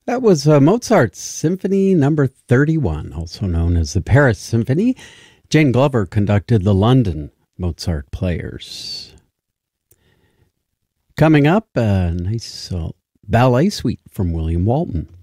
That was Mozart's Symphony Number 31, also known as the Paris Symphony. Jane Glover conducted the London Mozart Players. Coming up, a nice ballet suite from William Walton.